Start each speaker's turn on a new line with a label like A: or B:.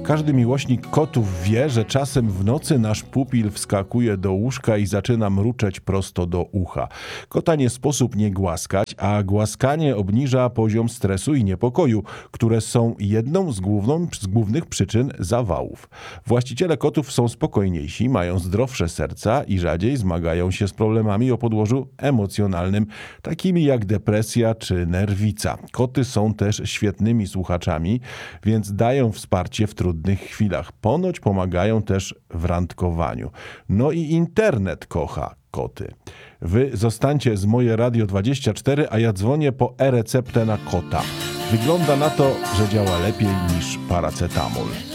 A: Każdy miłośnik kotów wie, że czasem w nocy nasz pupil wskakuje do łóżka i zaczyna mruczeć prosto do ucha. Kota nie sposób nie głaskać, a głaskanie obniża poziom stresu i niepokoju, które są jedną z głównych przyczyn zawałów. Właściciele kotów są spokojniejsi, mają zdrowsze serca i rzadziej zmagają się z problemami o podłożu emocjonalnym, takimi jak depresja czy nerwica. Koty są też świetnymi słuchaczami, więc dają wsparcie w trudnych chwilach. Ponoć pomagają też w randkowaniu. No i internet kocha koty. Wy zostańcie z Moje Radio 24, a ja dzwonię po e-receptę na kota. Wygląda na to, że działa lepiej niż paracetamol.